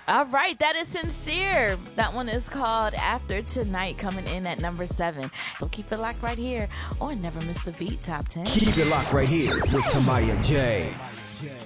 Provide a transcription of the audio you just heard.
All right, that is Sincere. That one is called After Tonight, coming in at number 7. So keep it locked right here on Never Miss a Beat Top 10. Keep it locked right here with Tamaya J.